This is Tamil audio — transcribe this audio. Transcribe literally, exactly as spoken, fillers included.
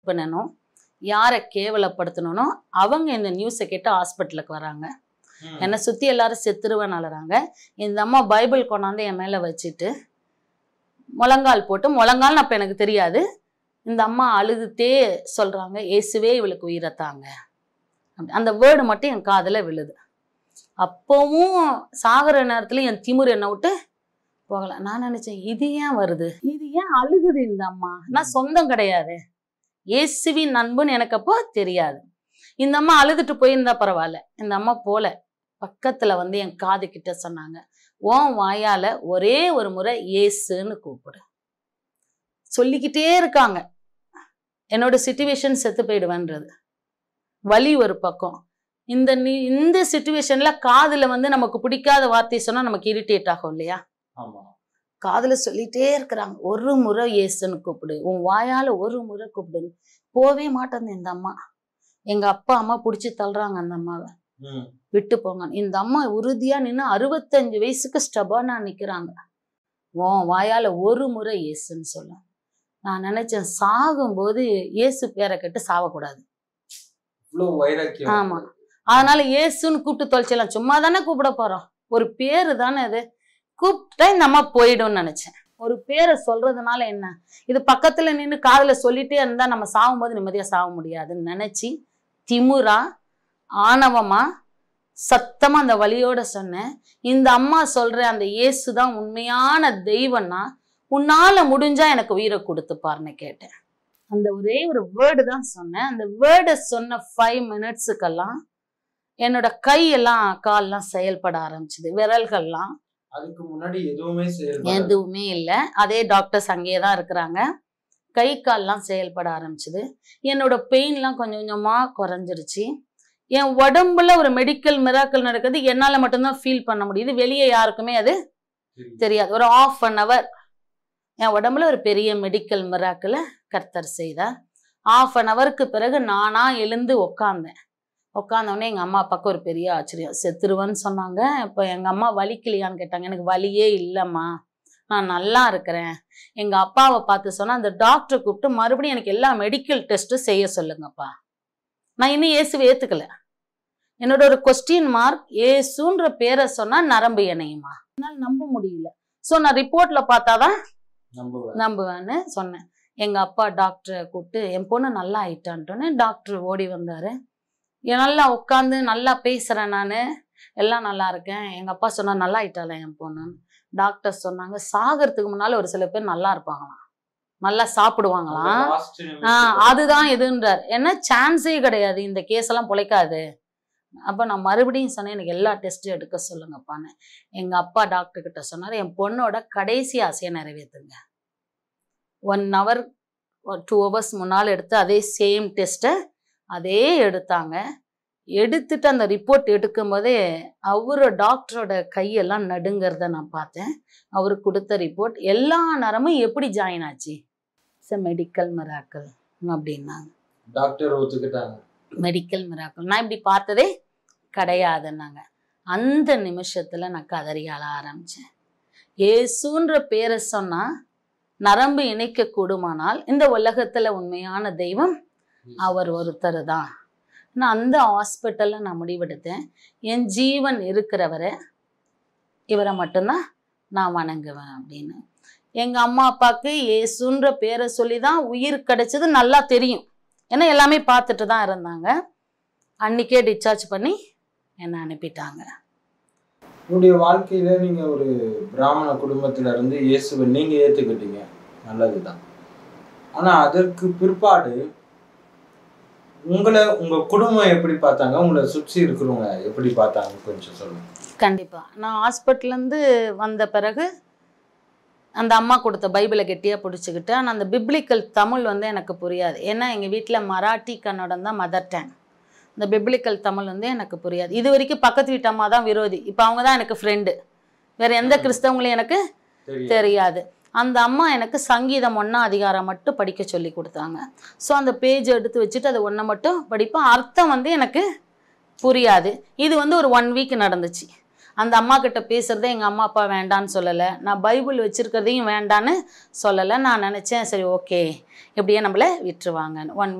பண்ணணும், யாரை கேவலப்படுத்தணும்னோ அவங்க இந்த நியூஸை கேட்டு ஹாஸ்பிட்டலுக்கு வராங்க. என்னை சுற்றி எல்லாரும் செத்துருவேன்னு அழுறாங்க. இந்த அம்மா பைபிள் கொண்டாந்து என் மேலே வச்சுட்டு முழங்கால் போட்டு, முழங்கால்னு அப்போ எனக்கு தெரியாது, இந்த அம்மா அழுதுட்டே சொல்கிறாங்க, இயேசுவே இவளுக்கு உயிரத்தாங்க. அந்த வேர்டு மட்டும் என் காதில் விழுது. அப்போவும் சாகிற நேரத்தில் என் திமிர் என்னை விட்டு போகலை. நான் நினச்சேன், இது ஏன் வருது, இது ஏன் அழுகுது இந்த அம்மா? நான் சொந்தம் கிடையாது, இயேசுவின் அன்புன்னு எனக்கு அப்போ தெரியாது. இந்த அம்மா அழுதுட்டு போயிருந்தா பரவாயில்ல. இந்த அம்மா போல பக்கத்துல வந்து என் காது கிட்ட சொன்னாங்க, உன் வாயால ஒரே ஒரு முறை இயேசுன்னு கூப்பிடு. சொல்லிக்கிட்டே இருக்காங்க. என்னோட சிச்சுவேஷன் செத்து போயிடுவேன்றது வலி ஒரு பக்கம். இந்த இந்த சிச்சுவேஷன்ல காதுல வந்து நமக்கு பிடிக்காத வார்த்தை சொன்னா நமக்கு இரிட்டேட் ஆகும் இல்லையா? காதுல சொல்லிட்டே இருக்கிறாங்க, ஒரு முறை இயேசுன்னு கூப்பிடு, உன் வாயால ஒரு முறை கூப்பிடு. போவே மாட்டேன் இந்த அம்மா. எங்க அப்பா அம்மா பிடிச்சி தள்ளுறாங்க அந்த அம்மாவை, விட்டு போங்க. இந்த அம்மா உறுதியா நின்று அறுபத்தஞ்சு வயசுக்கு ஸ்டபானா நிக்கிறாங்க. உன் வாயால ஒரு முறை இயேசுன்னு சொல்ல. நான் நினைச்சேன், சாகும்போது இயேசு பேரை கேட்டு சாவக்கூடாது. ஆமா, அதனால இயேசுன்னு கூப்பிட்டு தொலைச்சலாம். சும்மா தானே கூப்பிட போறோம், ஒரு பேரு தானே அது, கூப்பிட்டா இந்த அம்மா போயிடும்னு நினைச்சேன். ஒரு பேரை சொல்றதுனால என்ன, இது பக்கத்துல நின்று காதுல சொல்லிட்டே இருந்தா நம்ம சாகும்போது நிம்மதியா சாக முடியாதுன்னு நினைச்சு திமுறா ஆணவமா சத்தமா அந்த வழியோட சொன்னேன், இந்த அம்மா சொல்ற அந்த இயேசுதான் உண்மையான தெய்வம்னா உன்னால முடிஞ்சா எனக்கு உயிரை கொடுத்துப்பாருன்னு கேட்டேன். அந்த ஒரே ஒரு வேர்டு தான் சொன்னேன். அந்த வேர்டை சொன்ன ஃபைவ் மினிட்ஸுக்கெல்லாம் என்னோட கையெல்லாம் கால்லாம் செயல்பட ஆரம்பிச்சுது, விரல்கள்லாம். அதுக்கு முன்னாடி எதுவுமே எதுவுமே இல்லை. அதே டாக்டர்ஸ் அங்கேயே தான் இருக்கிறாங்க. கை கால்லாம் செயல்பட ஆரம்பிச்சுது. என்னோட பெயின்லாம் கொஞ்சம் கொஞ்சமா குறைஞ்சிருச்சு. என் உடம்புல ஒரு மெடிக்கல் மிராக்கிள் நடக்குது, என்னால மட்டும்தான் ஃபீல் பண்ண முடியுது, வெளியே யாருக்குமே அது தெரியாது. ஒரு ஆஃப் அன் அவர் என் உடம்புல ஒரு பெரிய மெடிக்கல் மிராக்கிளை கர்த்தர் செய்தார். ஆஃப் அன் அவருக்கு பிறகு நானா எழுந்து உக்காந்தேன். உட்காந்தோடனே எங்கள் அம்மா அப்பாவுக்கு ஒரு பெரிய ஆச்சரியம், செத்துருவேன்னு சொன்னாங்க. இப்போ எங்கள் அம்மா வலிக்கலையான்னு கேட்டாங்க. எனக்கு வலியே இல்லைம்மா, நான் நல்லா இருக்கிறேன். எங்கள் அப்பாவை பார்த்து சொன்னால் அந்த டாக்டரை கூப்பிட்டு மறுபடியும் எனக்கு எல்லா மெடிக்கல் டெஸ்ட்டும் செய்ய சொல்லுங்கப்பா. நான் இன்னும் இயேசுவை ஏற்றுக்கல. என்னோட ஒரு கொஸ்டின் மார்க், இயேசுன்ற பேரை சொன்னால் நரம்பு இணையுமா? என்னால் நம்ப முடியல. ஸோ நான் ரிப்போர்ட்டில் பார்த்தாதான் நம்புவேன்னு சொன்னேன். எங்கள் அப்பா டாக்டரை கூப்பிட்டு என் பொண்ணு நல்லா ஆயிட்டான்ட்டோன்னு டாக்டர் ஓடி வந்தார். நல்லா உட்காந்து நல்லா பேசுகிறேன், நான் எல்லாம் நல்லா இருக்கேன். எங்கள் அப்பா சொன்னால் நல்லா ஆயிட்டால என் பொண்ணுன்னு. டாக்டர் சொன்னாங்க, சாகிறதுக்கு முன்னால் ஒரு சில பேர் நல்லா இருப்பாங்களாம், நல்லா சாப்பிடுவாங்களாம். ஆஹ் அதுதான் எதுன்றார். என்ன சான்ஸே கிடையாது, இந்த கேஸ் எல்லாம் பொழைக்காது. அப்போ நான் மறுபடியும் சொன்னேன், எனக்கு எல்லா டெஸ்ட்டும் எடுக்க சொல்லுங்கப்பான்னு. எங்கள் அப்பா டாக்டர் கிட்ட சொன்னார், என் பொண்ணோட கடைசி ஆசையை நிறைவேற்றுங்க. ஒன் ஹவர் டூ ஹவர்ஸ் முன்னால் எடுத்து அதே சேம் டெஸ்ட்டை அதே எடுத்தாங்க. எடுத்துட்டு அந்த ரிப்போர்ட் எடுக்கும் போதே அவரு டாக்டரோட கையெல்லாம் நடுங்கிறத நான் பார்த்தேன். அவரு கொடுத்த ரிப்போர்ட் எல்லா நேரமும் எப்படி ஜாயின் ஆச்சு, மெடிக்கல் மிராக்கிள் அப்படின்னாங்க. டாக்டர் ஒத்துக்கிட்டாங்க, மெடிக்கல் மிராக்கிள். நான் இப்படி பார்த்ததே கிடையாதுன்னாங்க. அந்த நிமிஷத்துல நான் கதறி அழ ஆரம்பிச்சேன். இயேசுன்ற பேரை சொன்னா நரம்பு இணைக்க கூடுமானால் இந்த உலகத்துல உண்மையான தெய்வம் அவர் ஒருத்தர் தான். நான் அந்த ஹாஸ்பிட்டல்ல நான் முடிவெடுத்தேன், என் ஜீவன் இருக்கிறவரை இவரை மட்டும்தான் நான் வணங்குவேன் அப்படின்னு. எங்க அம்மா அப்பாவுக்கு இயேசுன்ற பேரை சொல்லி தான் உயிர் கிடைச்சது நல்லா தெரியும், ஏன்னா எல்லாமே பார்த்துட்டு தான் இருந்தாங்க. அன்னைக்கே டிஸ்சார்ஜ் பண்ணி என்னை அனுப்பிட்டாங்க. உங்களுடைய வாழ்க்கையில நீங்க ஒரு பிராமண குடும்பத்துல இருந்து இயேசுவை நீங்க ஏத்துக்கிட்டீங்க, நல்லதுதான். ஆனா அதற்கு பிற்பாடு உங்களை உங்க குடும்பம் எப்படி பார்த்தாங்க, உங்களை சுற்றி இருக்கிறவங்க எப்படி பார்த்தாங்க, கொஞ்சம் சொல்லுங்க. கண்டிப்பா. நான் ஹாஸ்பிட்டல்லேருந்து வந்த பிறகு அந்த அம்மா கொடுத்த பைபிளை கெட்டியாக பிடிச்சிக்கிட்டு, ஆனால் அந்த பிப்ளிக்கல் தமிழ் வந்து எனக்கு புரியாது. ஏன்னா எங்கள் வீட்டில் மராட்டி கன்னடம் தான் மதர் டேங். இந்த பிப்ளிக்கல் தமிழ் வந்து எனக்கு புரியாது. இது வரைக்கும் பக்கத்து வீட்டு அம்மா தான் விரோதி, இப்போ அவங்க தான் எனக்கு ஃப்ரெண்டு. வேறு எந்த கிறிஸ்தவங்களையும் எனக்கு தெரியாது. அந்த அம்மா எனக்கு சங்கீதம் ஒன்றா அதிகாரம் மட்டும் படிக்க சொல்லி கொடுத்தாங்க. ஸோ அந்த பேஜ் எடுத்து வச்சுட்டு அது ஒன்றை மட்டும் படிப்பேன். அர்த்தம் வந்து எனக்கு புரியாது. இது வந்து ஒரு ஒன் வீக் நடந்துச்சு. அந்த அம்மா கிட்ட பேசுகிறதே எங்கள் அம்மா அப்பா வேண்டான்னு சொல்லலை, நான் பைபிள் வச்சுருக்கிறதையும் வேண்டான்னு சொல்லலை. நான் நினச்சேன் சரி ஓகே இப்படியே நம்மளை விட்டுருவாங்கன்னு. ஒன்